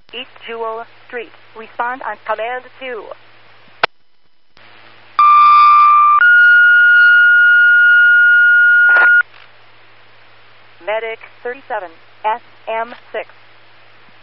East Jewel Street. Respond on Command 2. Medic 37, SM6.